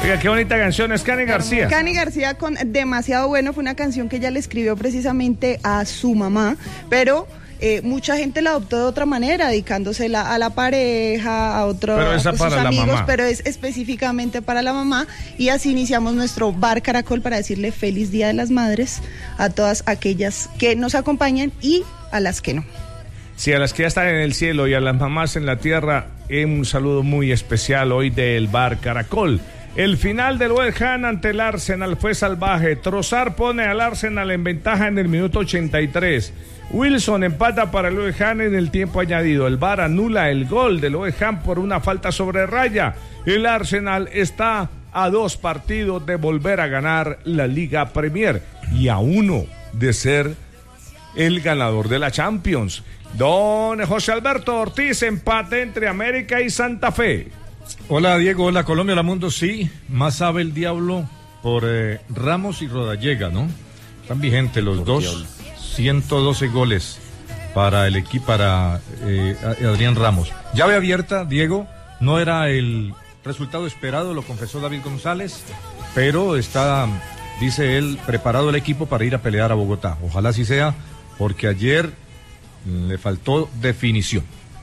Oiga, qué bonita canción, es Cani García. Cani García con Demasiado Bueno, fue una canción que ella le escribió precisamente a su mamá, pero mucha gente la adoptó de otra manera, dedicándosela a la pareja, a otros sus amigos, pero es específicamente para la mamá, y así iniciamos nuestro Bar Caracol para decirle feliz Día de las Madres a todas aquellas que nos acompañan y a las que no. Sí, a las que ya están en el cielo y a las mamás en la tierra, un saludo muy especial hoy del Bar Caracol. El final del West Ham ante el Arsenal fue salvaje. Trossard pone al Arsenal en ventaja en el minuto 83. Wilson empata para el West Ham en el tiempo añadido. El VAR anula el gol del West Ham por una falta sobre raya. El Arsenal está a 2 partidos de volver a ganar la Liga Premier y a 1 de ser el ganador de la Champions. Don José Alberto Ortiz, empate entre América y Santa Fe. Hola Diego, hola Colombia, hola mundo, sí, más sabe el diablo por Ramos y Rodallega, ¿no? Están vigentes los dos, 112 goles para el equipo, para Adrián Ramos. Llave abierta, Diego, no era el resultado esperado, lo confesó David González, pero está, dice él, preparado el equipo para ir a pelear a Bogotá. Ojalá así sea, porque ayer le faltó definición.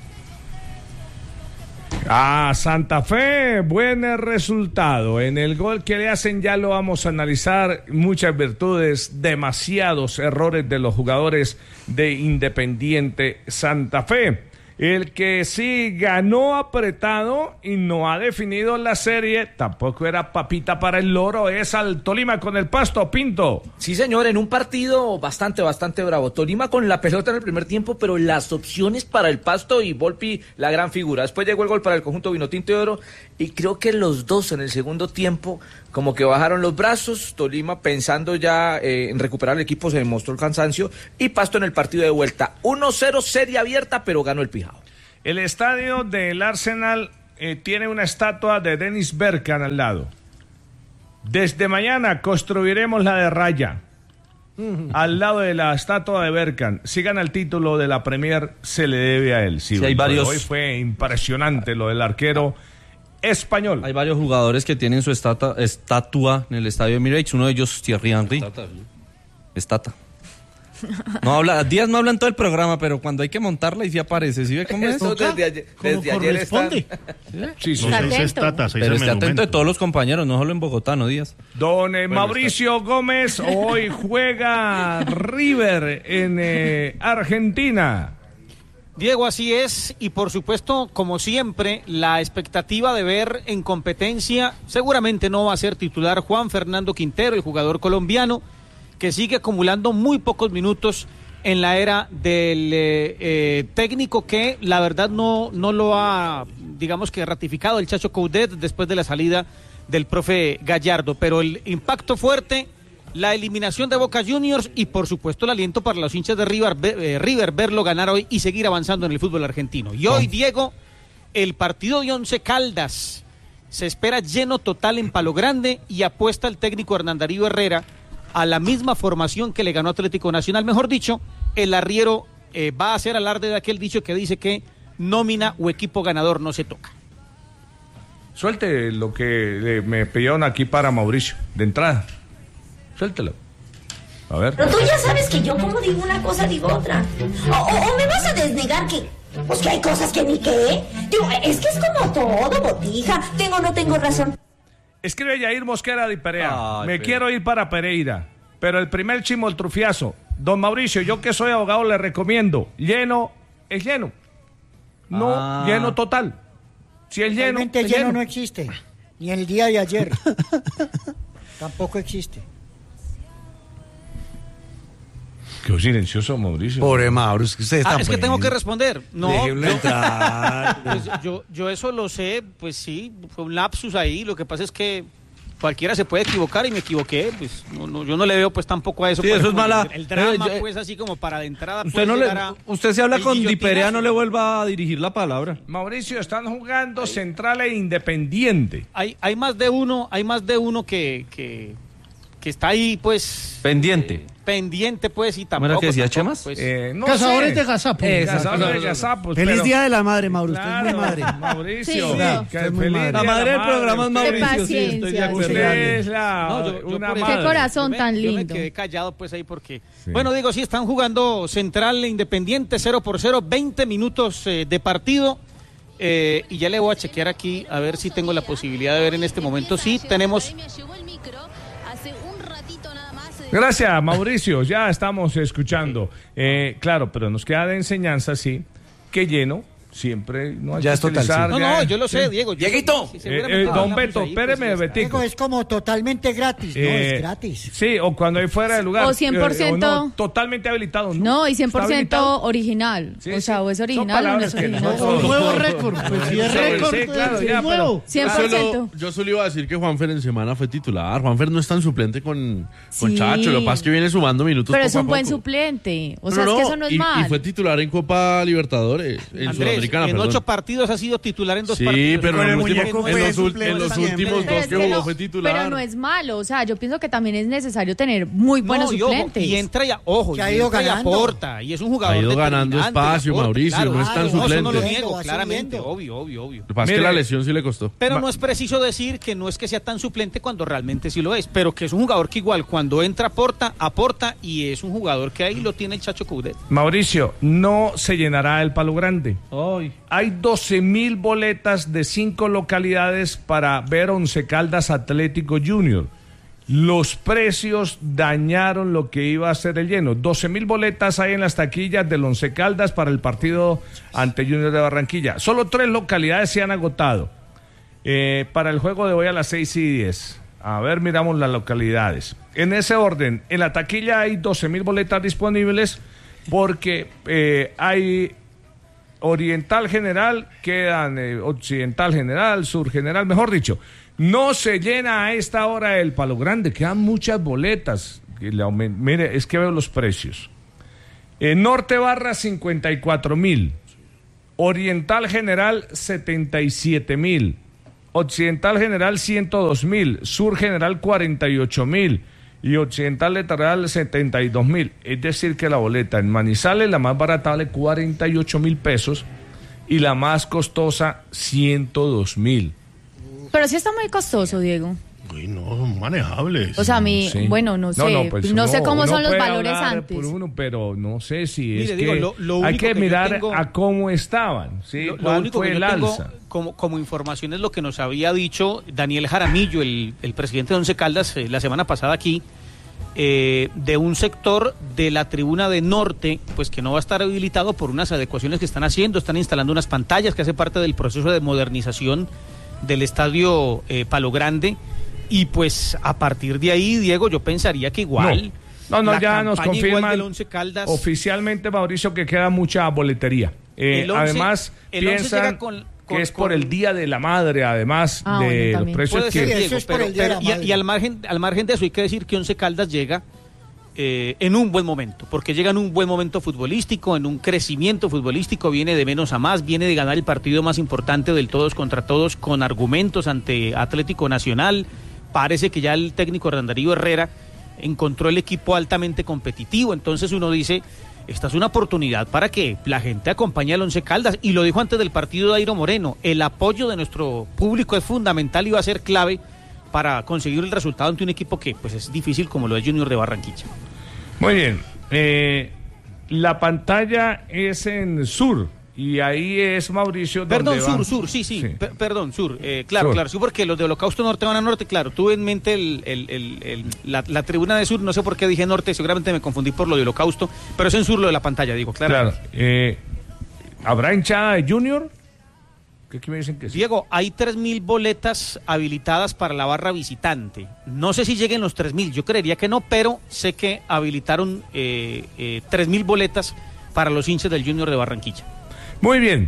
Santa Fe, buen resultado. En el gol que le hacen ya lo vamos a analizar. Muchas virtudes, demasiados errores de los jugadores de Independiente Santa Fe. El que sí ganó apretado y no ha definido la serie, tampoco era papita para el loro, es al Tolima con el Pasto, Pinto. Sí, señor, en un partido bastante bravo. Tolima con la pelota en el primer tiempo, pero las opciones para el Pasto y Volpi, la gran figura. Después llegó el gol para el conjunto Vinotinto de Oro y creo que los dos en el segundo tiempo como que bajaron los brazos. Tolima pensando ya en recuperar el equipo, se demostró el cansancio, y Pasto en el partido de vuelta. 1-0, serie abierta, pero ganó el Pijao. El estadio del Arsenal tiene una estatua de Dennis Bergkamp al lado. Desde mañana construiremos la de Raya al lado de la estatua de Bergkamp. Si gana el título de la Premier, se le debe a él. Sí, hay varios. Hoy fue impresionante lo del arquero español. Hay varios jugadores que tienen su estatua en el estadio de Emirates. Uno de ellos, Thierry Henry. Estatua. No habla, Díaz no habla en todo el programa, pero cuando hay que montarla y sí aparece. ¿Sí ve cómo es? Desde ayer están. Sí, sí. No, pero esté atento de todos los compañeros, no solo en Bogotá, ¿no, Díaz? Don Mauricio Gómez, hoy juega River en Argentina. Diego, así es, y por supuesto, como siempre, la expectativa de ver en competencia, seguramente no va a ser titular Juan Fernando Quintero, el jugador colombiano, que sigue acumulando muy pocos minutos en la era del técnico que la verdad no lo ha, digamos que ratificado el Chacho Coudet después de la salida del profe Gallardo, pero el impacto fuerte, la eliminación de Boca Juniors y por supuesto el aliento para los hinchas de River verlo ganar hoy y seguir avanzando en el fútbol argentino. Y hoy, Diego, el partido de Once Caldas se espera lleno total en Palo Grande y apuesta el técnico Hernán Darío Herrera a la misma formación que le ganó Atlético Nacional. Mejor dicho, el arriero va a hacer alarde de aquel dicho que dice que nómina o equipo ganador no se toca. Suelte lo que me pidieron aquí para Mauricio, de entrada. Suéltelo. A ver. Pero tú ya sabes que yo como digo una cosa, digo otra. O me vas a desnegar que... Pues que hay cosas que ni qué. Digo, es que es como todo, botija. Tengo o no tengo razón. Escribe Yair Mosquera de Perea. Quiero ir para Pereira, pero el primer chimoltrufiazo. Don Mauricio, yo que soy abogado le recomiendo. Lleno es lleno. No lleno total. Si es lleno, realmente lleno no existe. Ni el día de ayer. Tampoco existe. Qué silencioso, Mauricio. Pobre Mauro, es que usted está es que tengo que responder. No, pues yo eso lo sé, pues sí, fue un lapsus ahí. Lo que pasa es que cualquiera se puede equivocar y me equivoqué, pues yo no le veo pues tampoco a eso. Sí, eso es mala. El drama, pues así como para de entrada. Usted se habla con Di Perea, no le vuelva a dirigir la palabra. Mauricio, están jugando Central e Independiente. Hay más de uno que que está ahí, pues... Pendiente, pues, y tampoco... ¿Cómo era que decía Chemas? Pues, No Cazadores sé. de gazapos. Cazadores de gazapos. Feliz pero- Día de la Madre, Mauro. Usted Claro, es muy madre. Mauricio. Sí, que usted es muy feliz madre. día La de madre del programa es usted- Mauricio. paciencia, Sí, estoy de acuerdo. Usted es la, No, yo una por eso- madre. Qué corazón Yo tan me lindo. quedé callado pues ahí porque... Sí. Bueno, digo, sí, están jugando Central e Independiente 0-0, 20 minutos de partido. Y ya le voy a chequear aquí a ver si tengo la posibilidad de ver en este momento. Sí, tenemos... Gracias, Mauricio. Ya estamos escuchando. Claro, pero nos queda de enseñanza, sí, que lleno siempre no hay Ya que es total, utilizar. No, ya- no, yo lo sé, sí. Diego. Dieguito. Seguramente Don hablamos Beto, ahí, espéreme, pues, ya está. Betico. Diego, es como totalmente gratis. No, Eh, es gratis. Sí, o cuando hay fuera de lugar. O 100%. o no, totalmente habilitado. No, y Está 100% habilitado. original. Sí, o sea, sí. o es Son original o no palabras es que original. nosotros- Un nuevo récord. Pues si es Sí, récord, sí, claro, es ya, nuevo. 100%. Yo solo iba a decir que Juanfer en semana fue titular. Juanfer no es tan suplente con Sí. Chacho. Lo que pasa es que viene sumando minutos Pero es poco un a buen poco. suplente. O No, sea, no, es que eso no es y mal. fue titular en Copa Libertadores, en Andrés, Sudamericana, en perdón. 8 partidos ha sido titular en 2 Sí, partidos. pero Con en el los últimos, muñeco en fue los suplente últimos siempre. dos Pero es que que jugó no- fue titular. Pero no es malo, o sea, yo pienso que también es necesario tener muy buenos No, y ojo, suplentes. y entra y ojo, Que ha y ido entra y ganando. aporta, y es un jugador Ha ido ganando determinante, espacio, y aporta, Mauricio, no es tan Eso no lo suplente. niego, Va claramente, subiendo. obvio. Lo que pasa es que Mire. la lesión sí le costó. Pero no es preciso decir que no es que sea tan suplente cuando realmente sí lo es, pero que es un jugador que igual cuando entra aporta y es un jugador que ahí lo tiene el Chacho Coudet. Mauricio, no se llenará el Palo Grande. Ay. Hay 12,000 boletas de 5 localidades para ver Once Caldas Atlético Junior. Los precios dañaron lo que iba a ser el lleno. 12,000 boletas hay en las taquillas del Once Caldas para el partido ante Junior de Barranquilla. Solo 3 localidades se han agotado. Para el juego de hoy a las 6:10. A ver, miramos las localidades. En ese orden, en la taquilla hay 12,000 boletas disponibles porque hay Oriental General, quedan Occidental General, Sur General, mejor dicho. No se llena a esta hora el Palo Grande, quedan muchas boletas. Mire, es que veo los precios. Norte Barra 54,000, Oriental General 77,000, Occidental General 102,000, Sur General 48,000 y Occidental Litoral 72,000. Es decir que la boleta en Manizales, la más barata, vale 48,000 pesos y la más costosa 102,000. Pero sí está muy costoso, Diego. Uy, no, manejables. O sea, a mí, Sí. bueno, no sé. pues no sé cómo uno son los puede valores hablar antes. por uno, pero no sé si Mire, es digo, que lo hay único que que yo mirar tengo- a cómo estaban, ¿sí? Lo ¿Cuál único fue que el yo tengo alza? como información es lo que nos había dicho Daniel Jaramillo, el presidente de Once Caldas, la semana pasada aquí, de un sector de la tribuna de norte, pues que no va a estar habilitado por unas adecuaciones que están haciendo, están instalando unas pantallas que hace parte del proceso de modernización del estadio Palo Grande, y pues a partir de ahí, Diego, yo pensaría que igual... No, la ya nos campaña igual confirman del Once Caldas, oficialmente, Mauricio, que queda mucha boletería. El Once- Además, el Once piensan llega con- que es por el Día de la Madre, además Ah, de bueno, los también. precios puede que... ser, Sí, eso Diego, es por el Día de la Madre. y al margen de eso hay que decir que Once Caldas llega en un buen momento, porque llega en un buen momento futbolístico, en un crecimiento futbolístico, viene de menos a más, viene de ganar el partido más importante del todos contra todos con argumentos ante Atlético Nacional. Parece que ya el técnico Hernán Herrera encontró el equipo altamente competitivo, entonces uno dice, esta es una oportunidad para que la gente acompañe al Once Caldas, y lo dijo antes del partido Dairo Moreno, el apoyo de nuestro público es fundamental y va a ser clave para conseguir el resultado ante un equipo que pues es difícil como lo es Junior de Barranquilla. Muy bien. La pantalla es en Sur y ahí es Mauricio donde Perdón, va. sur, sí. Sí. Perdón, sur. Claro, sí, porque los de Holocausto Norte van a norte, claro. Tuve en mente la tribuna de sur, no sé por qué dije norte, seguramente me confundí por lo de Holocausto, pero es en sur lo de la pantalla, digo, claro. Claro. ¿Habrá hinchada de Junior? ¿Qué me dicen que sí? Diego, hay 3,000 boletas habilitadas para la barra visitante. No sé si lleguen los 3,000, yo creería que no, pero sé que habilitaron 3,000 boletas para los hinchas del Junior de Barranquilla. Muy bien.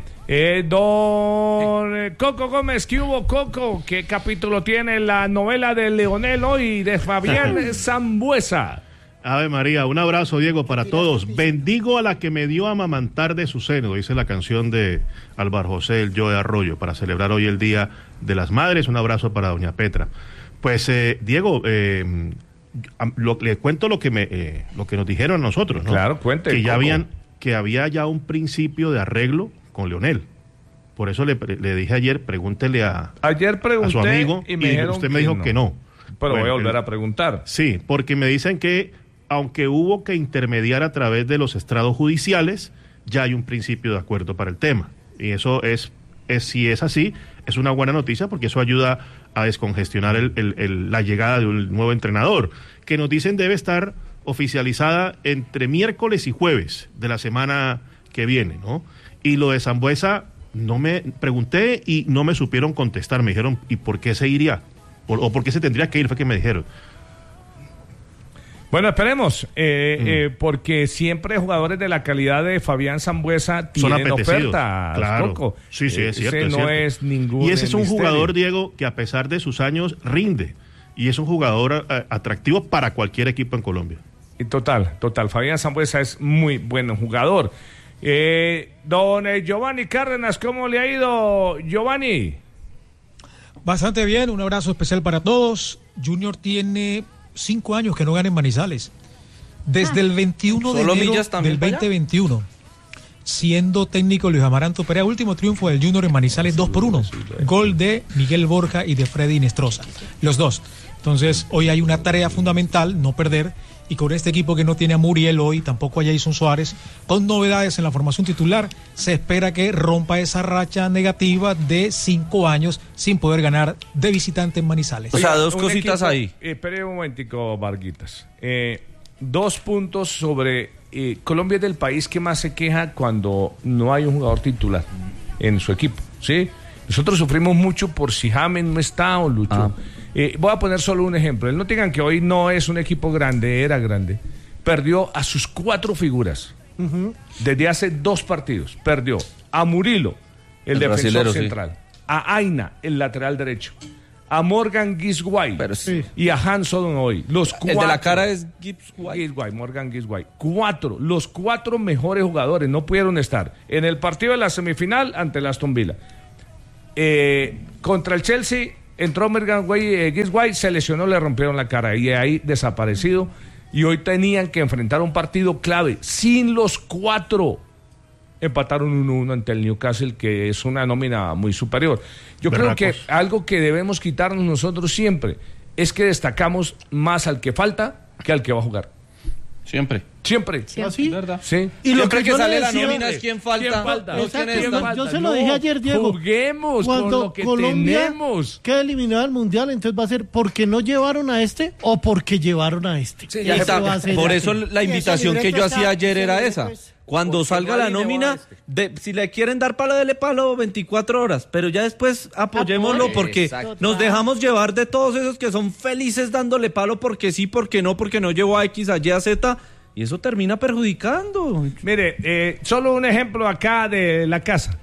Don Coco Gómez, ¿qué hubo, Coco? ¿Qué capítulo tiene la novela de Leonel hoy de Fabián Sambuesa? Ave María, un abrazo, Diego, para todos. Bendigo a la que me dio a amamantar de su seno, dice la canción de Álvaro José, el Joe Arroyo, para celebrar hoy el Día de las Madres. Un abrazo para doña Petra. Pues, Diego, le cuento lo que nos dijeron a nosotros, ¿no? Claro, cuente. Que había ya un principio de arreglo con Leonel. Por eso le dije ayer, pregúntele a su amigo, y usted me dijo que no. Pero voy a volver a preguntar. Sí, porque me dicen que aunque hubo que intermediar a través de los estrados judiciales, ya hay un principio de acuerdo para el tema. Y eso si es así, es una buena noticia porque eso ayuda a descongestionar la llegada de un nuevo entrenador, que nos dicen debe estar oficializada entre miércoles y jueves de la semana que viene, ¿no? Y lo de Sambueza, no me pregunté y no me supieron contestar. Me dijeron, ¿y por qué se iría? ¿O por qué se tendría que ir? Fue que me dijeron. Bueno, esperemos, porque siempre jugadores de la calidad de Fabián Sambueza tienen oferta. Claro. Coco. Sí, es cierto. Ese no es ningún. Y ese es un misterio. jugador, Diego, que a pesar de sus años rinde. Y es un jugador atractivo para cualquier equipo en Colombia. Y total. Fabián Sambueza es muy buen jugador. Don Giovanni Cárdenas, ¿cómo le ha ido, Giovanni? Bastante bien, un abrazo especial para todos. Junior tiene 5 años que no gana en Manizales. Desde el 21 de enero del 2021. Siendo técnico Luis Amaranto Perea, último triunfo del Junior en Manizales 2-1. Gol de Miguel Borja y de Freddy Inestrosa. Los dos. Entonces, hoy hay una tarea fundamental, no perder. Y con este equipo que no tiene a Muriel hoy, tampoco a Jason Suárez, con novedades en la formación titular, se espera que rompa esa racha negativa de 5 años sin poder ganar de visitante en Manizales. O sea, dos cositas equipo, ahí. Espere un momentico, Varguitas. 2 puntos sobre... Colombia es del país que más se queja cuando no hay un jugador titular en su equipo, ¿sí? Nosotros sufrimos mucho por si James no está o Lucho. Voy a poner solo un ejemplo. El Nottingham, que hoy no es un equipo grande, era grande, perdió a sus 4 figuras. Desde hace 2 partidos. Perdió a Murilo, el defensor central, a Aina, el lateral derecho, a Morgan Gisguay y a Hanson hoy. Los 4. El de la cara es Morgan Gisguay. 4. Los 4 mejores jugadores no pudieron estar en el partido de la semifinal ante el Aston Villa. Contra el Chelsea entró Morgan Gisguay, se lesionó, le rompieron la cara y ahí desaparecido. Y hoy tenían que enfrentar un partido clave sin los 4. Empataron 1-1 ante el Newcastle, que es una nómina muy superior. Yo creo que algo que debemos quitarnos nosotros siempre es que destacamos más al que falta que al que va a jugar. Siempre. ¿Así? ¿Verdad? Sí. Y lo que sale la nómina es quién falta. Yo se lo dije ayer, Diego. Juguemos cuando con lo que Colombia tenemos. queda eliminado del Mundial, entonces va a ser porque no llevaron a este o porque llevaron a este. Sí, por eso la invitación que yo hacía ayer era esa. Cuando salga la nómina, si le quieren dar palo, dele palo 24 horas, pero ya después apoyémoslo porque nos dejamos llevar de todos esos que son felices dándole palo porque sí, porque no llevó a X, a Y, a Z, y eso termina perjudicando. Mire, solo un ejemplo acá de la casa.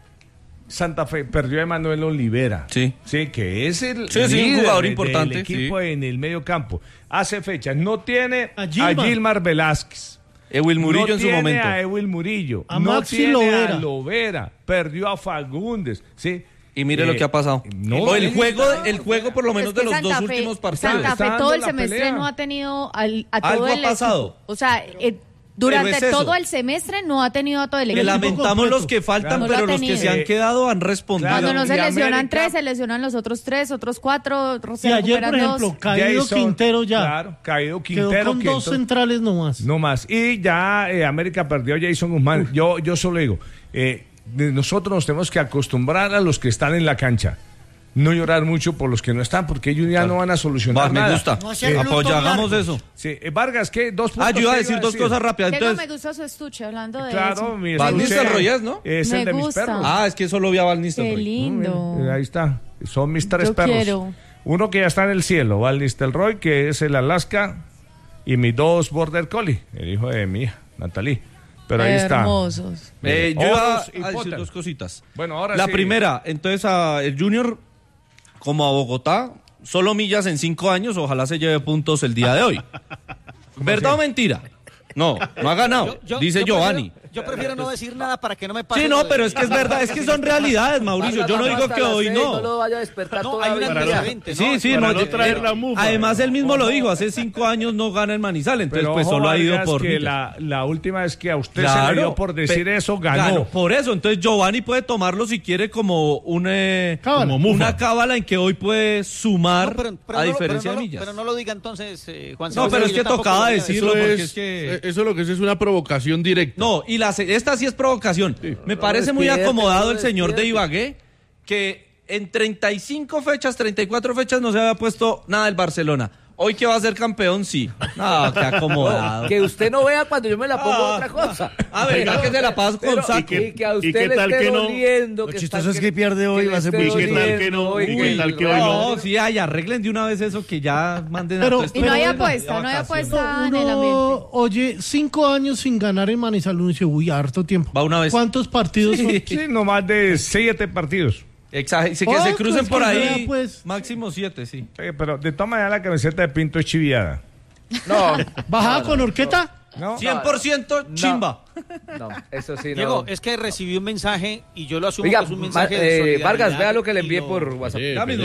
Santa Fe perdió a Emanuel Olivera. Sí, que es el un jugador importante del equipo en el medio campo. Hace fechas. No tiene a Gilmar Velázquez. Ewil Murillo en su momento. No tiene a Ewil Murillo. A no Maxi tiene Lovera. a Lovera. Perdió a Fagundes. ¿Sí? Y mire lo que ha pasado. El juego por lo menos de los 2 últimos partidos. Santa Fe todo el semestre no ha tenido a todo el pasado. O sea, durante todo el semestre no ha tenido a todo el equipo. Le lamentamos los que faltan, pero los que se han quedado han respondido. Cuando no se lesionan 3, se lesionan los otros 3, otros 4, y ayer, por ejemplo, caído Quintero ya. Claro, caído Quintero. Quedó con 2 centrales nomás. No más. Y ya América perdió a Jason Guzmán. Yo solo digo, nosotros nos tenemos que acostumbrar a los que están en la cancha. No llorar mucho por los que no están, porque ellos ya no van a solucionar nada. Me gusta. Hagamos eso. Sí. Vargas, ¿qué? 2 puntos. Yo iba a decir 2 cosas rápidas. Entonces... me gustó su estuche hablando de eso. Val Nistelrooy es, ¿no? Es el de mis perros. Es que solo vi a Val Nistelrooy. Qué lindo. Ahí está. Son mis 3 perros. Quiero. Uno que ya está en el cielo, Val Nistelrooy, que es el Alaska, y mis 2 Border Collie, el hijo de mi hija, Natalie. Pero ahí está. Hermosos. Yo iba a decir 2 cositas. Bueno, ahora la sí. primera, entonces el Junior, como a Bogotá, solo millas en 5 años, ojalá se lleve puntos el día de hoy. ¿Verdad o mentira? No ha ganado, dice Giovanni. Yo prefiero no decir nada para que no me pase. Sí, no, pero es que es verdad, es que son realidades, Mauricio. Yo no digo que hoy no. No lo vaya a despertar todavía. Sí, no traer la mufa. Además, él mismo lo dijo, hace 5 años no gana en Manizales, entonces pues solo ha ido por... que la última vez que a usted se le dio por decir eso, ganó. Por eso, entonces Giovanni puede tomarlo si quiere como una cábala en que hoy puede sumar a diferencia de millas. Pero no lo diga entonces, Juan Sebastián. No, pero es que tocaba decirlo porque es que... Eso lo que es una provocación directa. No, y esta sí es provocación. Sí. Me parece muy acomodado el señor de Ibagué, que en 34 fechas no se había puesto nada del Barcelona. Hoy que va a ser campeón, sí. No, qué acomodado. Que usted no vea cuando yo me la pongo otra cosa. Verdad que se la pasa con saco. Y que a usted le esté doliendo. Lo chistoso es que pierde hoy, va a ser muy chistoso. ¿Y qué tal que no? ¿Y qué tal que hoy no? No, sí, arreglen de una vez eso, que ya manden a Y no hay apuesta, en el ambiente. Oye, 5 años sin ganar en Manizales, uno dice, uy, harto tiempo. Va una vez. ¿Cuántos partidos son? Sí, no más de 7 partidos. Exacto, que se crucen por ahí, máximo 7, sí. Pero de todas maneras la camiseta de Pinto es chiviada. No. ¿Bajada con horqueta? No. 100% chimba. No, eso sí no. Diego, es que recibí un mensaje y yo lo asumo que es un mensaje de solidaridad. Vargas, vea lo que le envié por WhatsApp.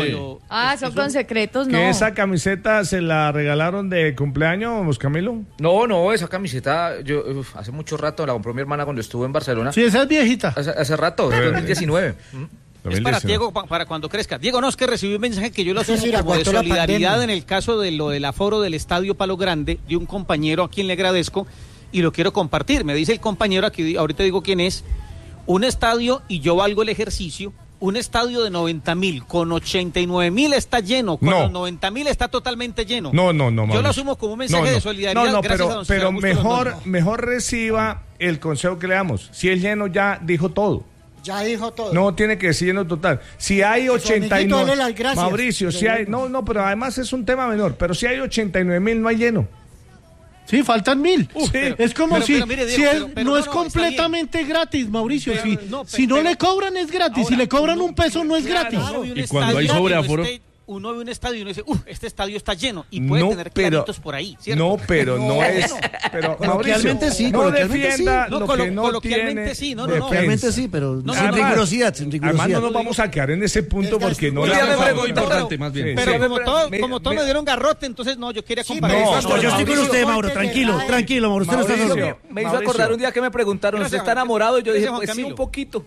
Son con secretos, ¿no? ¿Que esa camiseta se la regalaron de cumpleaños, Camilo? No, esa camiseta, yo hace mucho rato la compró mi hermana cuando estuvo en Barcelona. Sí, esa es viejita. Hace rato, 2019. Es para Diego, para cuando crezca. Diego, no, es que recibí un mensaje que yo lo asumo como de solidaridad en el caso de lo del aforo del Estadio Palo Grande, de un compañero a quien le agradezco y lo quiero compartir. Me dice el compañero, aquí ahorita digo quién es, un estadio, y yo valgo el ejercicio, un estadio de 90,000, con 89,000 está lleno, con los 90,000 está totalmente lleno. No. Yo lo asumo como un mensaje de solidaridad. Pero mejor reciba el consejo que le damos. Si es lleno, ya dijo todo. Ya dijo todo. No tiene que decir lleno total. Si hay 89, Mauricio, si hay, pero además es un tema menor, pero si hay 89,000 no hay lleno. Sí, faltan 1,000. Es como no es no, completamente gratis, Mauricio. Si no le cobran es gratis, ahora, si le cobran un peso no es gratis. Y cuando hay sobreaforo... Uno ve un estadio y uno dice, este estadio está lleno, y puede tener claritos por ahí, ¿cierto? No, pero no es... Pero coloquialmente sí, no defienda lo que no coloquialmente tiene. Coloquialmente sí, pero sin rigurosidad. Además no nos vamos a quedar en ese punto porque no... importante, más bien. Pero como todos me dieron garrote, entonces no, yo quería compartir. No, yo estoy con usted, Mauro, tranquilo, Mauro, usted no está solo. Me hizo acordar un día que me preguntaron, ¿usted está enamorado? Y yo dije, pues sí, un poquito.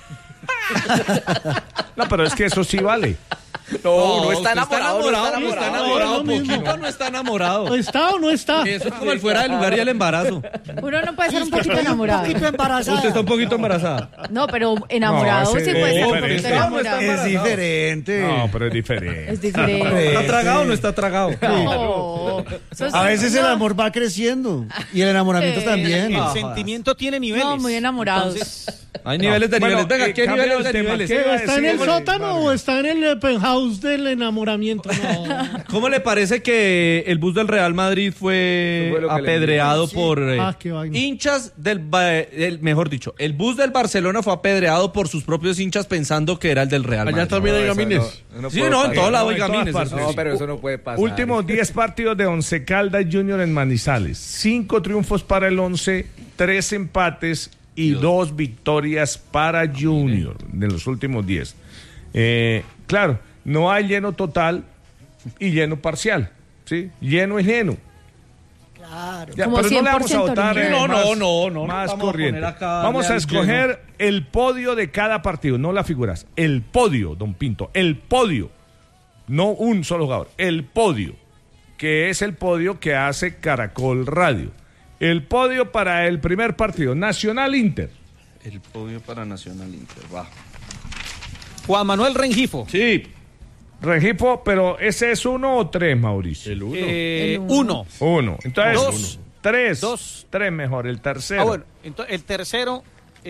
No, pero es que eso sí vale. No está enamorado. Poquito no está enamorado. ¿Está o no está? Eso es como el fuera de lugar y el embarazo. Uno no puede ser un poquito enamorado. Un poquito embarazada. Usted está un poquito embarazada. No, pero enamorado sí puede ser un poquito enamorado. Es diferente. No, pero es diferente. Es diferente. ¿Está tragado o no está tragado? No. A veces el amor va creciendo y el enamoramiento también. El sentimiento tiene niveles. No, muy enamorados. Entonces, hay niveles de niveles. Venga, ¿qué niveles de niveles? ¿Está en el sótano o está en el penthouse del enamoramiento? No. ¿Cómo le parece que el bus del Real Madrid fue apedreado por hinchas mejor dicho, el bus del Barcelona fue apedreado por sus propios hinchas pensando que era el del Real Madrid? Allá también hay gamines. Sí, en todos lados hay gamines. No, pero eso no puede pasar. Últimos 10 partidos de Once Caldas Junior en Manizales. 5 triunfos para el Once, 3 empates y 2 victorias para Junior de los últimos 10. Claro, no hay lleno total y lleno parcial, ¿sí? Lleno es lleno. Claro. Ya, pero no le vamos a votar no, más corriente. Vamos a escoger el podio de cada partido, no las figuras. El podio, don Pinto, el podio. No un solo jugador, el podio, que es el podio que hace Caracol Radio. El podio para el primer partido, Nacional Inter. El podio para Nacional Inter, va. Juan Manuel Rengifo. Sí, Rengifo, pero ¿ese es 1 o 3, Mauricio? El 1. 1. Entonces, 2. 3 mejor, el tercero. Bueno, entonces el tercero,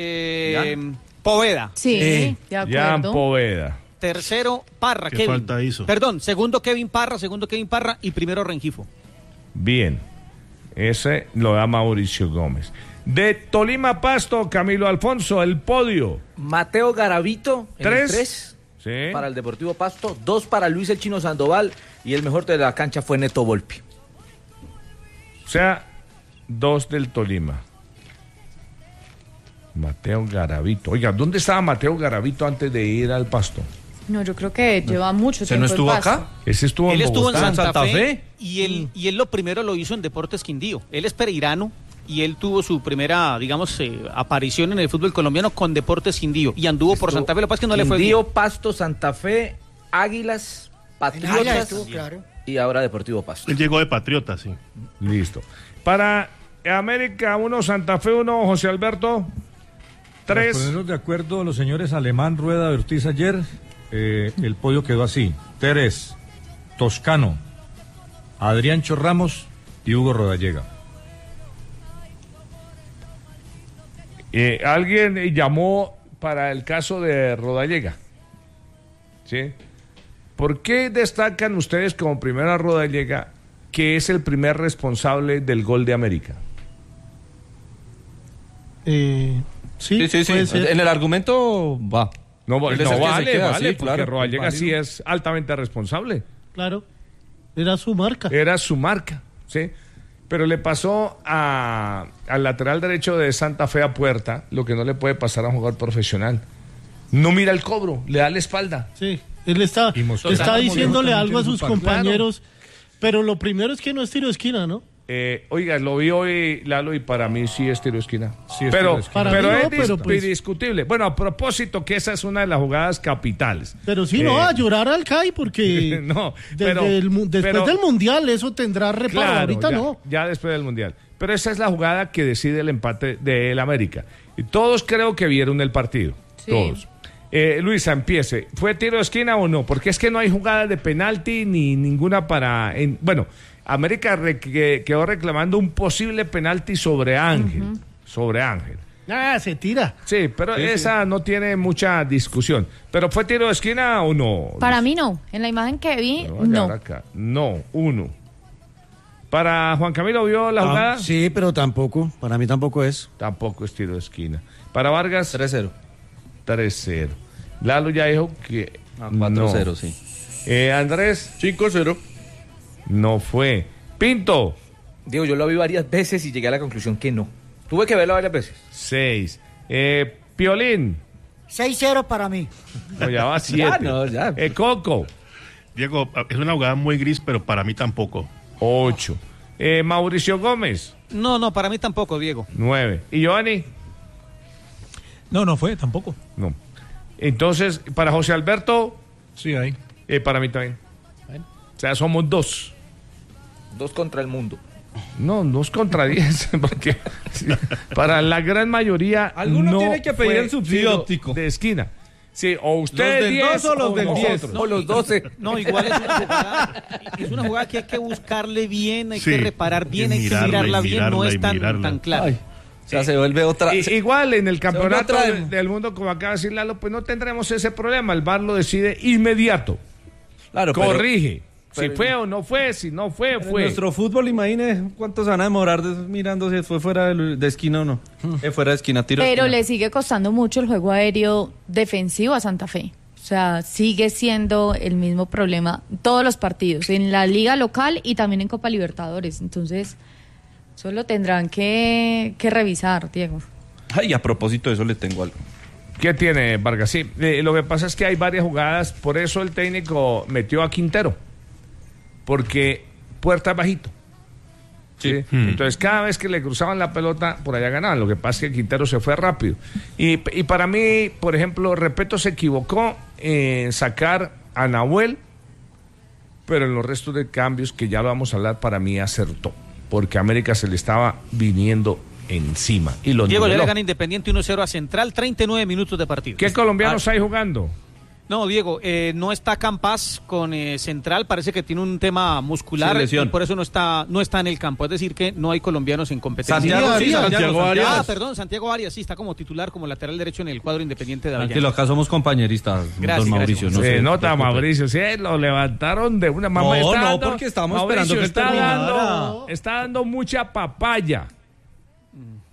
Poveda. Sí, de acuerdo. Jan Poveda. Tercero, Parra. ¿Qué falta hizo? Perdón, segundo Kevin Parra y primero Rengifo. Bien, ese lo da Mauricio Gómez. De Tolima Pasto, Camilo Alfonso, el podio. Mateo Garavito, 3. Sí. Para el Deportivo Pasto, 2 para Luis el Chino Sandoval y el mejor de la cancha fue Neto Volpi. O sea, 2 del Tolima. Mateo Garavito. Oiga, ¿dónde estaba Mateo Garavito antes de ir al Pasto? No, yo creo que lleva mucho tiempo. ¿No estuvo acá? Ese estuvo él en estuvo Bogotá. en Santa Fe y él lo primero lo hizo en Deportes Quindío. Él es pereirano y él tuvo su primera, digamos, aparición en el fútbol colombiano con Deportes Quindío y anduvo por Santa Fe. Lo que pasa es que no le fue bien. Quindío, Pasto, Santa Fe, Águilas, Patriotas y ahora Deportivo Pasto. Él llegó de Patriota, sí. Listo. Para América 1, Santa Fe 1, José Alberto 3. Para ponernos de acuerdo los señores Alemán, Rueda, Ortiz ayer, el podio quedó así: Teres, Toscano, Adriancho Ramos y Hugo Rodallega. Alguien llamó para el caso de Rodallega. ¿Sí? ¿Por qué destacan ustedes como primera Rodallega, que es el primer responsable del gol de América? Sí. En el argumento va. No vale, sí, porque claro, Rodallega sí es altamente responsable. Claro, era su marca. ¿sí? Pero le pasó al lateral derecho de Santa Fe a Puerta lo que no le puede pasar a un jugador profesional. No mira el cobro, le da la espalda. Sí, él está diciéndole algo a sus compañeros, pero lo primero es que no es tiro de esquina, ¿no? Oiga, lo vi hoy, Lalo, y para mí sí es tiro de esquina. Sí es pero tiro de esquina. Pero es indiscutible. Bueno, a propósito, que esa es una de las jugadas capitales. Pero sí, no, a llorar al CAI, porque no, después del Mundial eso tendrá reparo, claro, ahorita no. Ya después del Mundial. Pero esa es la jugada que decide el empate del América. Y todos creo que vieron el partido. Sí. Todos. Luisa, empiece. ¿Fue tiro de esquina o no? Porque es que no hay jugada de penalti ni ninguna para... bueno, América quedó reclamando un posible penalti sobre Ángel. Sobre Ángel. Se tira. Sí, pero esa no tiene mucha discusión. ¿Pero fue tiro de esquina o no? Para mí no. En la imagen que vi, no. No, 1. ¿Para Juan Camilo vio la jugada? Sí, pero tampoco. Para mí tampoco es. Tampoco es tiro de esquina. ¿Para Vargas? 3-0. 3-0. Lalo ya dijo que 4-0, no. sí. Andrés. 5-0. No fue. Pinto. Digo, yo lo vi varias veces y llegué a la conclusión que no. Tuve que verlo varias veces. 6. Piolín. 6-0 para mí. No, ya va 7. Ya. Coco. Diego, es una jugada muy gris, pero para mí tampoco. 8. Mauricio Gómez. No, para mí tampoco, Diego. 9. ¿Y Giovanni? No fue, tampoco. No. Entonces, para José Alberto. Sí, ahí. Para mí también. Bueno. O sea, somos 2. 2 contra el mundo. No, 2 contra 10. Porque para la gran mayoría. Alguno tiene que pedir el subsidio óptico. De esquina. Sí, o ustedes 10 o los del 10. O los 12. No, igual es una jugada que hay que buscarle bien, hay que reparar bien, hay que mirarla bien, no es tan claro. Ay. O sea, se vuelve otra. Igual en el campeonato del mundo, como acaba de decir Lalo, pues no tendremos ese problema. El VAR lo decide inmediato. Claro, corrige. Si fue o no fue, si no fue, fue. Nuestro fútbol, imagine cuántos van a demorar mirando si fue fuera de esquina o no. Fuera de esquina, tiro. Pero esquina. le sigue costando mucho el juego aéreo defensivo a Santa Fe. O sea, sigue siendo el mismo problema todos los partidos, en la liga local y también en Copa Libertadores. Entonces, eso lo tendrán que revisar, Diego. Ay, a propósito de eso le tengo algo. ¿Qué tiene Vargas? Sí, lo que pasa es que hay varias jugadas, por eso el técnico metió a Quintero, porque Puerta es bajito. ¿sí? Entonces cada vez que le cruzaban la pelota, por allá ganaban. Lo que pasa es que Quintero se fue rápido. Y para mí, por ejemplo, Repeto se equivocó en sacar a Nahuel, pero en los restos de cambios, que ya lo vamos a hablar, para mí acertó, porque a América se le estaba viniendo encima. Y lo Diego le gana Independiente 1-0 a Central, 39 minutos de partido. ¿Qué colombianos hay jugando? No, Diego, no está Campas con Central, parece que tiene un tema muscular y por eso no está en el campo, es decir que no hay colombianos en competencia. Santiago Arias. Santiago Arias, sí, está como titular, como lateral derecho en el cuadro Independiente de Avellaneda. Tranquilo, acá somos compañeristas, gracias, don Mauricio. Gracias. No se nota, Mauricio, sí, lo levantaron de una mamá. No, porque estábamos esperando que está dando mucha papaya.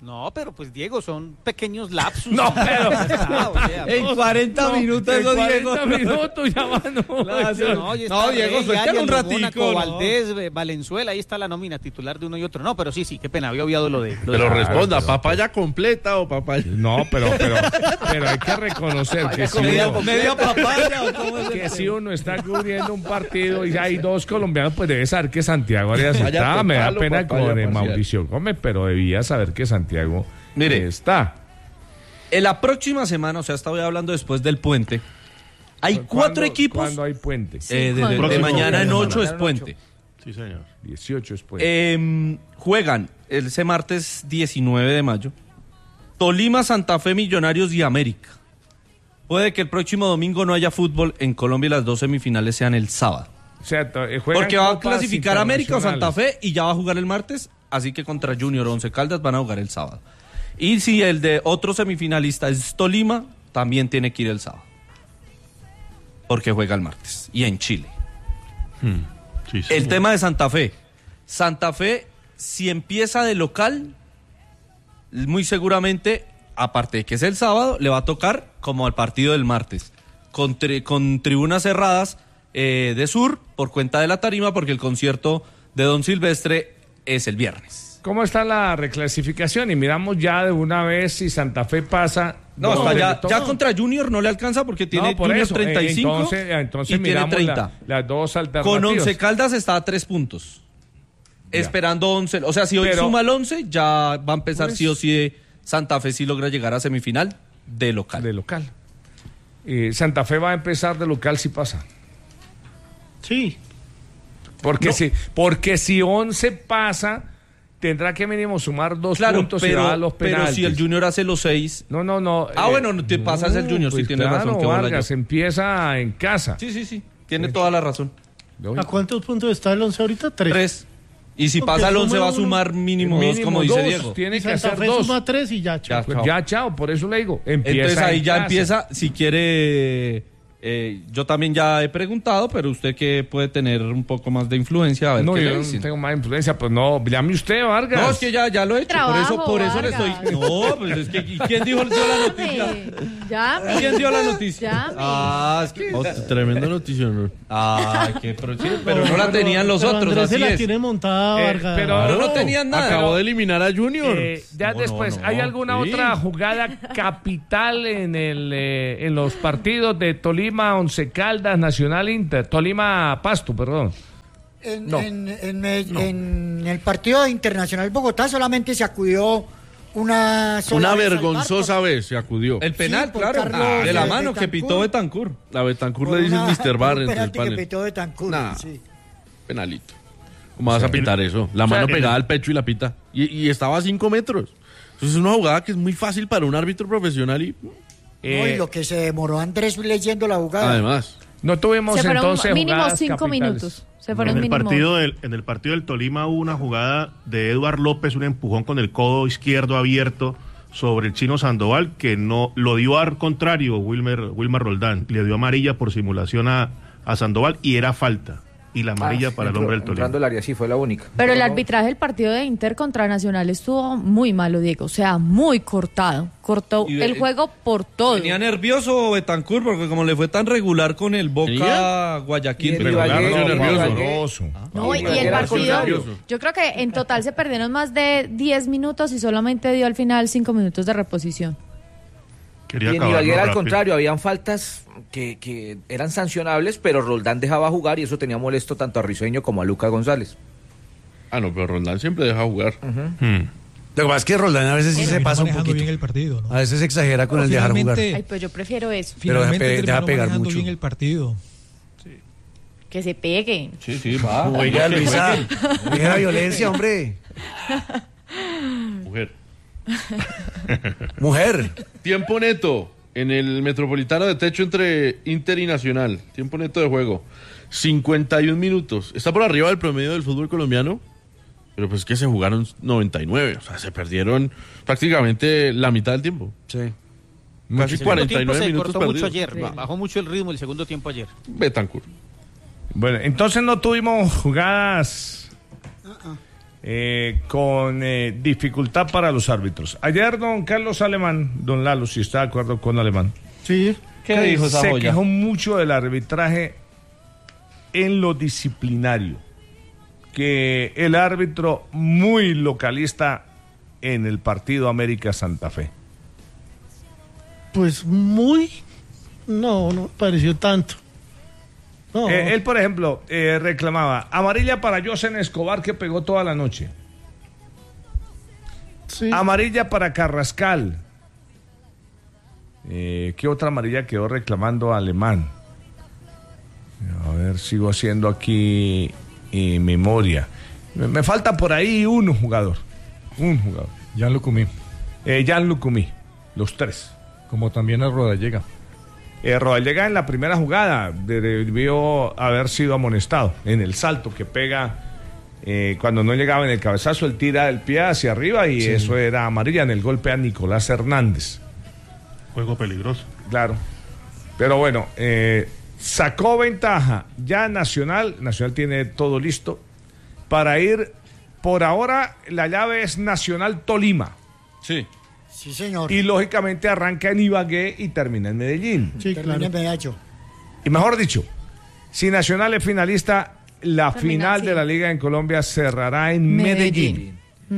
No, pero pues Diego, son pequeños lapsus. No, pero en 40 minutos eso, Diego. 40 minutos ya van. No, Diego, suelta un ratico. Valdés, Valenzuela, ahí está la nómina titular de uno y otro. No, pero sí, qué pena, había obviado lo de... Pero responda, ¿papaya completa o papaya? No, pero hay que reconocer que si media papaya, ¿o cómo es que si uno está cubriendo un partido y hay dos colombianos, pues debe saber que Santiago haría aceptada. Me da pena con Mauricio Gómez, pero debía saber que Santiago está. En la próxima semana, o sea, estaba hablando después del puente, hay 4 equipos. ¿Cuándo hay puente? De mañana en 8 es puente. Sí, señor. 18 es puente. Juegan ese martes 19 de mayo Tolima, Santa Fe, Millonarios y América. Puede que el próximo domingo no haya fútbol en Colombia y las 2 semifinales sean el sábado. O sea, porque va a clasificar América o Santa Fe y ya va a jugar el martes, así que contra Junior o Once Caldas van a jugar el sábado. Y si el de otro semifinalista es Tolima, también tiene que ir el sábado. Porque juega el martes y en Chile. Sí, el tema de Santa Fe. Santa Fe, si empieza de local, muy seguramente, aparte de que es el sábado, le va a tocar como al partido del martes, con tribunas cerradas de sur por cuenta de la tarima, porque el concierto de Don Silvestre es el viernes. ¿Cómo está la reclasificación? Y miramos ya de una vez si Santa Fe pasa. No, ya contra Junior no le alcanza porque tiene Junior eso, 35 entonces y tiene 30. Las dos alternativas. Con Once Caldas está a 3 puntos. Ya. Esperando 11. O sea, si hoy suma el 11, ya va a empezar sí o sí Santa Fe si logra llegar a semifinal de local. Santa Fe va a empezar de local si pasa. Sí. Porque si 11 pasa, tendrá que mínimo sumar 2 puntos y va a los penaltis. Pero si el Junior hace los 6... No. Bueno, te pasas el Junior, pues si tiene razón. Que Vargas empieza en casa. Sí. Tiene toda la razón. ¿A cuántos puntos está el 11 ahorita? 3. Y si pasa el 11 va a sumar mínimo 2, como dice Diego. Tiene que Santa hacer Fe 2. suma 3 y ya, chao. Chao, por eso le digo. Entonces ahí ya empieza, si quiere... yo también ya he preguntado, pero usted que puede tener un poco más de influencia, a ver qué le dicen. No tengo más influencia, pues no, llame usted, Vargas. No, es que ya lo he hecho, Trabajo, por eso le Vargas. estoy... No, pues es que ¿quién dio la noticia? Llame. ¿Quién dio la noticia? Llame. Es que... Tremenda noticia, ¿no? pero no la tenían los otros, Andrés así se la es. tiene montada, Vargas. Pero no tenían nada. Acabó de eliminar a Junior. Después, ¿hay alguna otra jugada capital en los partidos de Tolima, Once Caldas, Nacional, Inter? Tolima, Pasto, perdón. En el partido de Internacional Bogotá solamente se acudió una vergonzosa vez se acudió. El penal, por claro, Carlos de la mano Betancur. que pitó Betancur. La Betancur le dicen Mr. Bar un entre el penalti que panel. pitó Betancur, sí. Penalito. ¿Cómo vas a pitar eso? La mano pegada al pecho y la pita. Y estaba a 5 metros. Entonces es una jugada que es muy fácil para un árbitro profesional y... y lo que se demoró Andrés leyendo la jugada. Además. No tuvimos se fueron entonces mínimo 5 capitales. minutos. Se fueron en el mínimo. partido del Tolima hubo una jugada de Eduard López, un empujón con el codo izquierdo abierto sobre el Chino Sandoval, que no lo dio al contrario Wilmar Roldán, le dio amarilla por simulación a Sandoval y era falta. Y la amarilla para el hombre del Tolima. Entrando el área, sí, fue la única. Pero el arbitraje del partido de Inter contra Nacional estuvo muy malo, Diego. O sea, muy cortado. Cortó el juego por todo. Venía nervioso Betancur porque como le fue tan regular con el Boca Guayaquil. Nervioso. No, y el partido, yo creo que en total se perdieron más de 10 minutos y solamente dio al final 5 minutos de reposición. Y en Ibagué al contrario, habían faltas que eran sancionables, pero Roldán dejaba jugar y eso tenía molesto tanto a Risueño como a Lucas González. No, pero Roldán siempre deja jugar. Lo que pasa es que Roldán a veces sí se pasa un poquito. Bien el partido, ¿no? A veces se exagera con el dejar jugar. Ay, pues yo prefiero eso. Pero deja pegar mucho. Bien el partido. Que se pegue. Sí, va. Oiga, Luisa, deja la violencia, hombre. Mujer. Tiempo neto en el Metropolitano de techo entre Inter y Nacional. Tiempo neto de juego. 51 minutos. Está por arriba del promedio del fútbol colombiano, pero pues que se jugaron 99. O sea, se perdieron prácticamente la mitad del tiempo. Sí. Casi 49 minutos cortó perdidos. mucho ayer, bajó mucho el ritmo el segundo tiempo ayer. Betancur. Bueno, entonces no tuvimos jugadas con dificultad para los árbitros. Ayer don Carlos Alemán, don Lalo, si está de acuerdo con Alemán. Sí. ¿Qué dijo esa se joya? quejó mucho del arbitraje en lo disciplinario, que el árbitro muy localista en el partido América Santa Fe. Pues no pareció tanto. No. Él, por ejemplo, reclamaba amarilla para Josen Escobar, que pegó toda la noche. Sí. Amarilla para Carrascal. ¿Qué otra amarilla quedó reclamando Alemán? A ver, sigo haciendo aquí memoria. Me falta por ahí un jugador. Jan Lucumí. Jan Lucumí, los 3. Como también a Rodallega. Rodallega en la primera jugada debió haber sido amonestado en el salto que pega cuando no llegaba en el cabezazo, él tira el pie hacia arriba y eso era amarilla en el golpe a Nicolás Hernández. Juego peligroso. Claro. Pero bueno, sacó ventaja ya Nacional tiene todo listo para ir. Por ahora la llave es Nacional Tolima. Sí. Sí, señor. Y lógicamente arranca en Ibagué y termina en Medellín. Sí, termina en Medellín. Y mejor dicho, si Nacional es finalista, la final sí. de la Liga en Colombia cerrará en Medellín.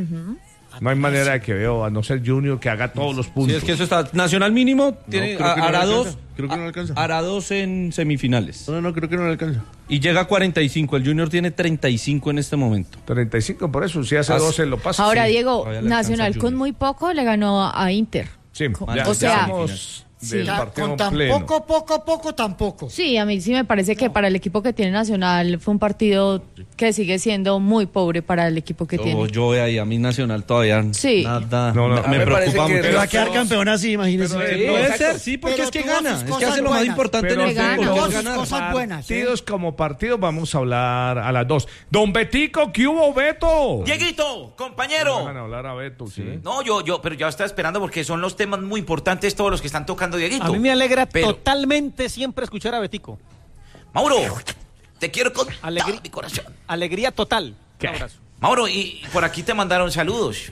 No hay manera de que veo, a no ser Junior, que haga todos los puntos. Sí, es que eso está. Nacional mínimo tiene hará dos. Creo que no le alcanza. Hará 2 en semifinales. No, creo que no le alcanza. Y llega a 45. El Junior tiene 35 en este momento. 35, por eso, si hace 12 lo pasa. Ahora, sí. Diego, Nacional con muy poco le ganó a Inter. Sí, o sea, del partido con tan pleno. poco, tampoco. Sí, a mí sí me parece que para el equipo que tiene Nacional fue un partido que sigue siendo muy pobre para el equipo que tiene. Yo veo ahí a mi Nacional todavía nada. No, me preocupa mucho. Pero va a quedar campeón así, imagínese. Puede ser, sí, porque Pero es que tuvo gana. sus Es que hace lo más buenas. importante en Pero el gana. fútbol, Tuvo que es sus ganar. cosas buenas. Partidos como partidos vamos a hablar a las 2. Don Betico, ¿qué hubo, Beto? Dieguito, compañero. Van a hablar a Beto, sí. No, yo, pero ya estaba esperando porque son los temas muy importantes todos los que están tocando, Dieguito. A mí me alegra Pero, totalmente siempre escuchar a Betico. Mauro, te quiero con todo Alegría- mi corazón. Alegría total. ¿Qué? Un abrazo. Mauro, y por aquí te mandaron saludos.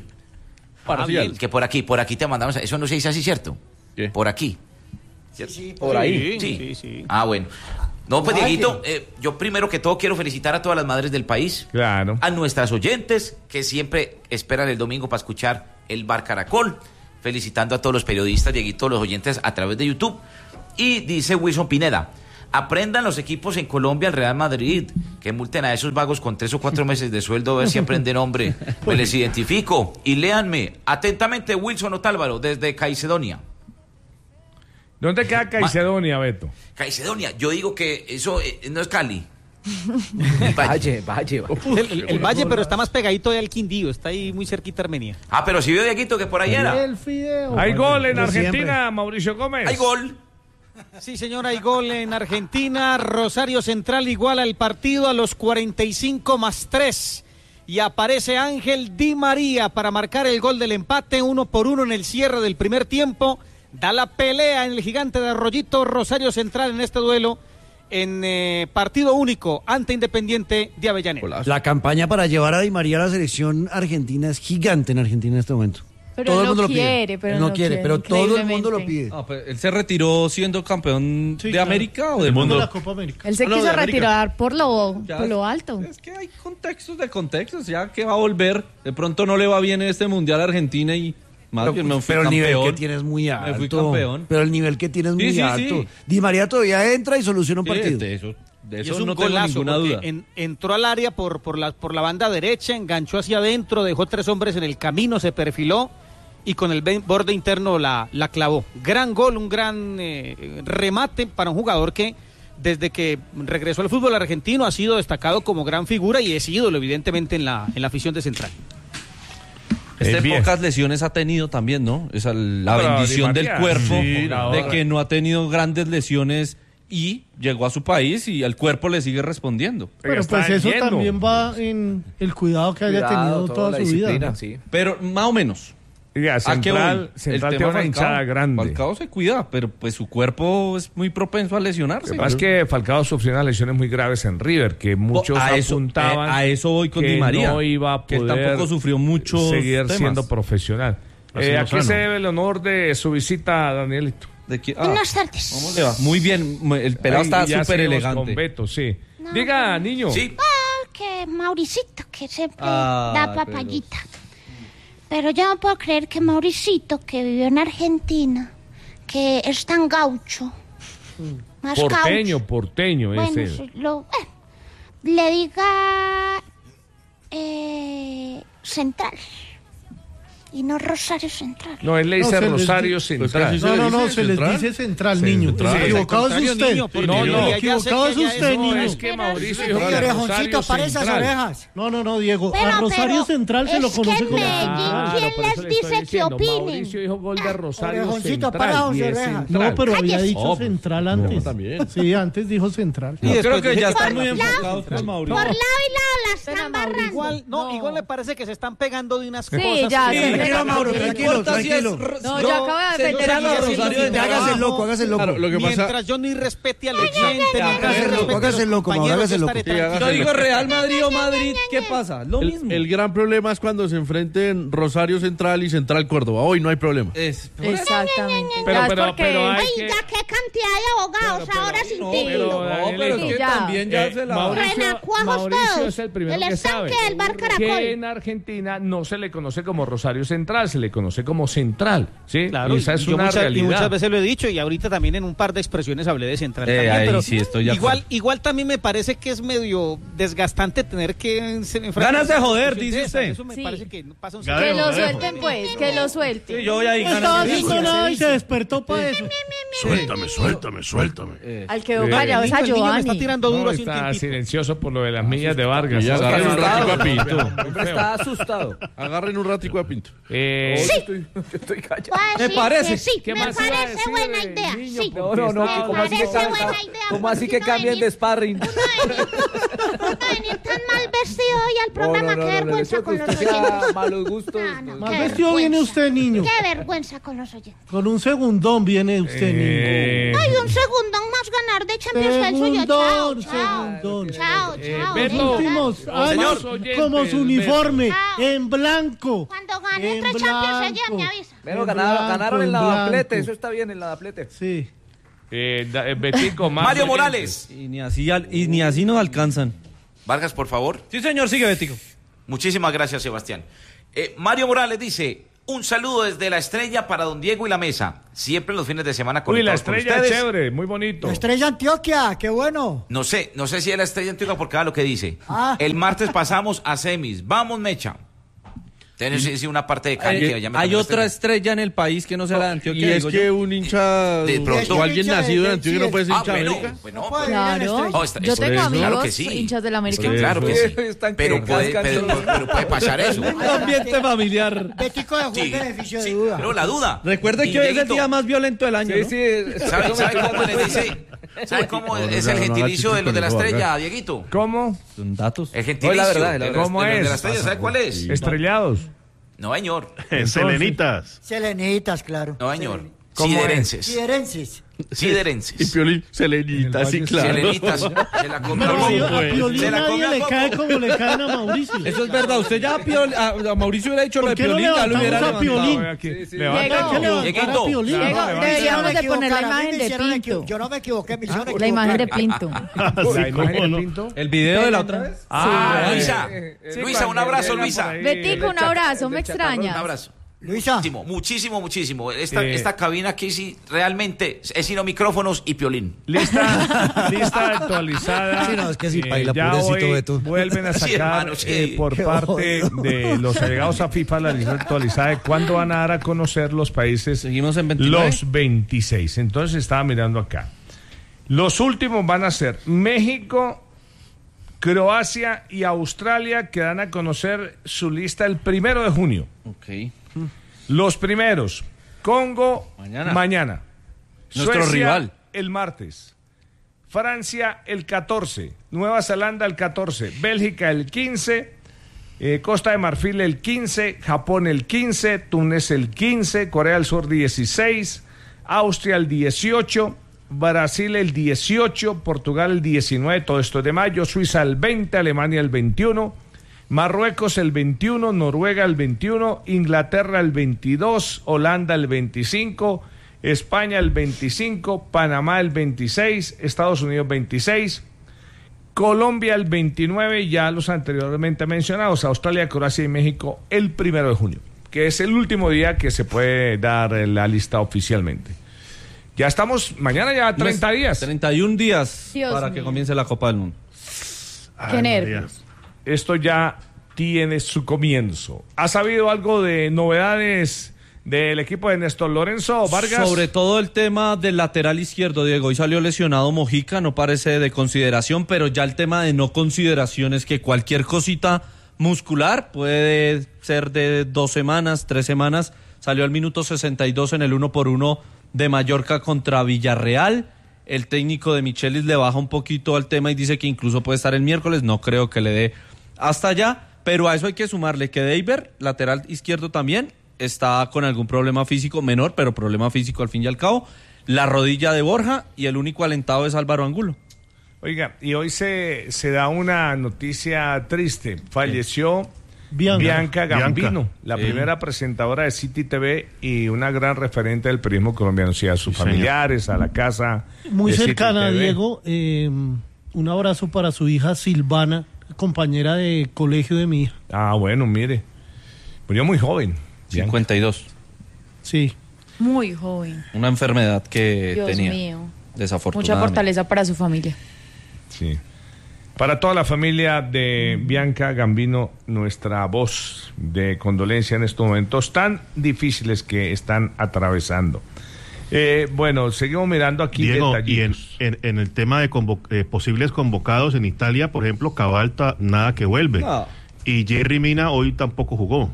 Bien. Que por aquí te mandaron saludos. Eso no se dice así, ¿cierto? ¿Qué? Por aquí. Sí, Por ahí. Sí. Sí. Ah, bueno. No, pues Ay, Dieguito, yo primero que todo quiero felicitar a todas las madres del país. Claro. A nuestras oyentes que siempre esperan el domingo para escuchar el Bar Caracol. Felicitando a todos los periodistas, Dieguito, los oyentes a través de YouTube. Y dice Wilson Pineda, aprendan los equipos en Colombia al Real Madrid, que multen a esos vagos con 3 o 4 meses de sueldo a ver si aprenden, hombre. Me les identifico. Y léanme atentamente Wilson Otálvaro desde Caicedonia. ¿Dónde queda Caicedonia, Beto? Caicedonia, yo digo que eso no es Cali. Valle. El Valle, pero está más pegadito de al Quindío, está ahí muy cerquita Armenia. Ah, pero si vio Dieguito que por ahí era. El fideo. Hay gol en Como Argentina, siempre. Mauricio Gómez. Hay gol. Sí, señor, hay gol en Argentina. Rosario Central iguala el partido a los 45+3. Y aparece Ángel Di María para marcar el gol del empate, 1-1 en el cierre del primer tiempo. Da la pelea en el Gigante de Arroyito. Rosario Central en este duelo en partido único ante Independiente de Avellaneda. La campaña para llevar a Di María a la selección argentina es gigante en Argentina en este momento. Pero todo él el mundo no lo pide. quiere, pero Él no no quiere, quiere, pero todo el mundo lo increíblemente. pide. Ah, pues, ¿él se retiró siendo campeón Sí, de claro. América o del De mundo? la Copa América. Él se no, quiso de América. retirar por lo Ya. alto. Es que hay contextos de contextos, ya que va a volver. De pronto no le va bien en este Mundial a Argentina y más bien me fui Pero el nivel campeón. que tiene es muy alto. Me fui campeón. Pero el nivel que tiene es muy Sí, alto. sí. Di María todavía entra y soluciona un Sí, partido. de Y eso es un no tengo golazo, ninguna porque duda. entró al área por la banda derecha, enganchó hacia adentro, dejó 3 hombres en el camino, se perfiló y con el borde interno la clavó. Gran gol, un gran remate para un jugador que desde que regresó al fútbol argentino ha sido destacado como gran figura y es ídolo evidentemente en la afición de Central. Bien. Pocas lesiones ha tenido también, ¿no? Esa la Pero bendición Di del María, cuerpo, sí, de que no ha tenido grandes lesiones y llegó a su país y el cuerpo le sigue respondiendo. Pero Está pues eso yendo. también va en el cuidado que haya tenido toda su vida, ¿no? Pero más o menos. Ya, Central tiene una hinchada grande. Falcao se cuida, pero pues su cuerpo es muy propenso a lesionarse. Lo que pasa es que Falcao sufrió unas lesiones muy graves en River, que muchos apuntaban a eso voy con Di María, no iba a poder, que él tampoco sufrió mucho seguir temas. Siendo profesional. ¿A qué se debe el honor de su visita, Danielito? Buenas tardes. ¿Cómo le va? Muy bien, el pelado está súper elegante. Con Beto, sí. No, diga, niño. Sí. Que Mauricito, que siempre da papayita. Pero yo no puedo creer que Mauricito, que vivió en Argentina, que es tan gaucho, más porteño bueno, es él. Le diga Central. Y no Rosario Central. No, él le dice Rosario Central. Se les dice Central, niño. Equivocado es usted. No, equivocado es usted, niño. Es que Mauricio dijo Orejoncito, para esas orejas. No, Diego. A Rosario Central se lo conoce como Central. ¿Quién les dice que opinen? Mauricio dijo gol de Rosario Orejoncito, Central. para orejas. No, pero había dicho Central antes. No, también. Sí, antes dijo Central. Yo creo que ya están muy enfocados con Mauricio. Por lado y lado la están barrando. Igual me parece que se están pegando de unas cosas. Sí, ya. Tranquilo, Mauro, tranquilo. No, yo acabo de defender a Rosario. Hágase el loco. Claro, lo que mientras yo ni respete al oyente, hágase el loco. Yo digo Real Madrid o Madrid, ¿qué pasa? Lo mismo. El gran problema es cuando se enfrenten Rosario Central y Central Córdoba. Hoy no hay problema. Exactamente. Pero Oiga, qué cantidad de abogados ahora sin título. Pero es que también ya se la... Mauricio es el primero que sabe del Bar Caracol. que en Argentina no se le conoce como Rosario Central, se le conoce como Central, ¿sí? Claro, y esa es una realidad. Y muchas veces lo he dicho, y ahorita también en un par de expresiones hablé de Central también, pero sí, estoy igual también me parece que es medio desgastante tener que ganas de joder, dice usted. Eso me parece que pasa un... Que lo suelten, pues, que lo suelten. Sí, yo voy a ir Estaba haciendo nada y se despertó para eso. Suéltame. Al que callado es a Giovanni. Está tirando duro así un está tiempito. silencioso por lo de las millas de Vargas. Ya agarren un ratico a Pinto. Está asustado. Agarren un ratico a Pinto. Sí. Estoy callado. Me parece. Sí, me más iba a parece decir, buena idea. niño? Sí. No, ¿cómo así que cambian de sparring? Uno venir tan mal vestido hoy al programa, qué vergüenza con los oyentes. Malos gustos. Más vestido viene usted, niño. Qué vergüenza con los oyentes. Con un segundón viene usted, niño. Hay un segundón más ganar de Champions que el suyo. Chao. Los últimos años como su uniforme, en blanco. Cuando gane entre Champions ella me avisa. Bueno, ganaron el lavaplete, eso está bien, el lavaplete. Sí. Betico, Mario Morales. Y ni así nos alcanzan. Vargas, por favor. Sí, señor, sigue, Betico. Muchísimas gracias, Sebastián. Mario Morales dice: un saludo desde La Estrella para don Diego y la mesa. Siempre los fines de semana con La Estrella, chévere, muy bonito. La Estrella Antioquia, qué bueno. No sé si es La Estrella Antioquia porque vea lo que dice. El martes pasamos a semis. Vamos, Mecha. Tienes una parte de Cali que ya me hay otra estrella en el país que no sea la de Antioquia. Y es que un hincha o alguien nacido en Antioquia no puede ser hincha de América. Claro, yo tengo amigos hinchas de la América. Claro que sí. Pero puede pasar eso. Un ambiente familiar. Betico dejó el beneficio de duda. Pero la duda. Recuerde que hoy es el día más violento del año. Sí. ¿Sabe cómo es el gentilicio de los de La Estrella, Dieguito? ¿Cómo? Son datos. El gentilicio la verdad. ¿Cómo de es? los de La Estrella, ¿sabe cuál es? Estrellados. No, señor. Selenitas. Selenitas, claro. No, señor. Siderenses. Siderenses. Y Piolín, Selenitas, sí, claro. Selenitas. Se la comió. Pero a Piolín nadie le cae como le caen a Mauricio. Eso es verdad. Usted ya a Mauricio hubiera dicho lo de Piolín, ya lo hubiera a Piolín. Diego, deberíamos de poner la imagen de Pinto. Yo no me equivoqué, la imagen de Pinto. ¿La imagen de Pinto? ¿El video de la otra vez? Luisa, un abrazo, Luisa. Betico, un abrazo, me extraña. Un abrazo. Luisa. Muchísimo. Esta cabina aquí sí realmente es sino micrófonos y Piolín. Lista actualizada. Sí, no, es que sí, paila, ya pobrecito hoy Beto. vuelven a sacar por parte de los allegados a FIFA la lista actualizada de cuándo van a dar a conocer los países. Seguimos en 29. Los 26. Entonces estaba mirando acá. Los últimos van a ser México, Croacia y Australia, que dan a conocer su lista el 1 de junio. Ok. Los primeros, Congo, mañana. Nuestro Suecia, rival. El martes. Francia, el 14. Nueva Zelanda, el 14. Bélgica, el 15. Costa de Marfil el 15, Japón el 15, Túnez el 15, Corea del Sur 16, Austria el 18, Brasil el 18, Portugal el 19, todo esto es de mayo, Suiza el 20, Alemania el 21, Marruecos el 21, Noruega el 21, Inglaterra el 22, Holanda el 25, España el 25, Panamá el 26, Estados Unidos 26, Colombia el 29, ya los anteriormente mencionados, Australia, Croacia y México el 1 de junio, que es el último día que se puede dar la lista oficialmente. Ya estamos, mañana ya 30 días. 31 días Dios para mío. que comience la Copa del Mundo. Qué nervios. Esto ya tiene su comienzo. ¿Has sabido algo de novedades del equipo de Néstor Lorenzo Vargas? Sobre todo el tema del lateral izquierdo, Diego. Hoy salió lesionado Mojica, no parece de consideración, pero ya el tema de no consideración es que cualquier cosita muscular puede ser de 2 semanas, 3 semanas. Salió al minuto 62 en el 1-1 de Mallorca contra Villarreal. El técnico de Michelis le baja un poquito al tema y dice que incluso puede estar el miércoles. No creo que le dé hasta allá, pero a eso hay que sumarle que Deiber, lateral izquierdo también, está con algún problema físico menor, pero problema físico al fin y al cabo. La rodilla de Borja y el único alentado es Álvaro Angulo. Oiga, y hoy se da una noticia triste. Falleció Bianca Gambino, la primera presentadora de City TV y una gran referente del periodismo colombiano. Sí, a sus familiares, a la casa. Muy de cercana, City TV. Diego. Un abrazo para su hija Silvana, compañera de colegio de mi hija. Ah, bueno, mire. Murió muy joven. 52. Sí. Muy joven. Una enfermedad que Dios tenía. mío. Desafortunadamente. Mucha fortaleza para su familia. Sí. Para toda la familia de Bianca Gambino, nuestra voz de condolencia en estos momentos tan difíciles que están atravesando. Bueno, seguimos mirando aquí Diego, detallitos. y en el tema de posibles convocados en Italia, por ejemplo, Cabalta, nada que vuelve. No. Y Jerry Mina hoy tampoco jugó.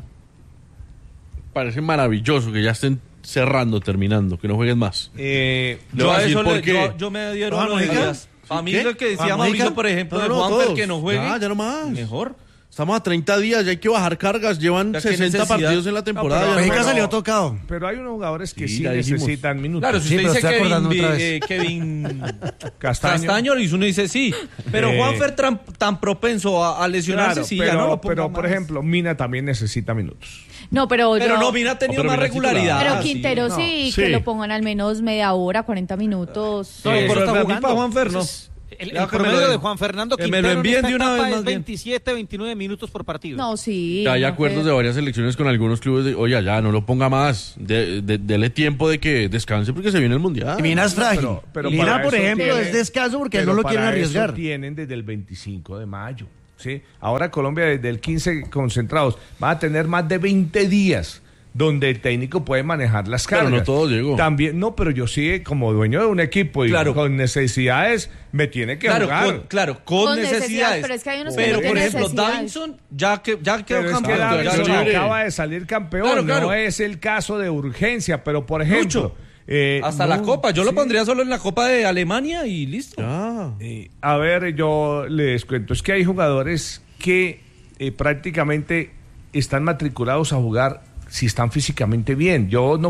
Parece maravilloso que ya estén terminando, que no jueguen más. Yo a eso yo me dieron unos días. A mí lo que decía Mauricio, por ejemplo, de Juanfer, que no juegue. Ya no más. Mejor. Estamos a 30 días, ya hay que bajar cargas. Llevan 60 partidos en la temporada. Mojica salió tocado. Pero hay unos jugadores que sí ya dijimos. necesitan minutos. Claro, si usted dice Kevin Castaño, y uno dice sí. Pero Juanfer tan propenso a lesionarse, claro, sí, pero, ya no lo ponga pero más. por ejemplo, Mina también necesita minutos. No, pero no, Mina ha tenido más regularidad. Pero Quintero sí, que lo pongan al menos media hora, 40 minutos. No, pero está jugando. Para Juanfer, ¿no? El promedio de Juan Fernando Quintero me lo envíen en de esta una etapa vez es más bien. 27, 29 minutos por partido. No, sí. Ya hay acuerdos de varias selecciones con algunos clubes de, oye, ya no lo ponga más, dele tiempo de que descanse porque se viene el Mundial. Y Mina es frágil. Pero Mina, por eso ejemplo, tiene- es descanso porque pero no lo para quieren arriesgar. eso tienen desde el 25 de mayo. ¿Sí? Ahora Colombia desde el 15 concentrados va a tener más de 20 días donde el técnico puede manejar las cargas. Pero no todo llegó. También, no, pero yo sí, como dueño de un equipo y Claro. con necesidades, me tiene que jugar. Con necesidades. Pero es que hay unos que Pero, no por tienen ejemplo, necesidades. Davinson ya quedó Pero es que campeón. Davinson libre. acaba de salir campeón, Claro. no es el caso de urgencia, pero por ejemplo... Mucho. Hasta la Copa, yo lo pondría solo en la Copa de Alemania y listo. A ver, yo les cuento, es que hay jugadores que prácticamente están matriculados a jugar si están físicamente bien. Yo no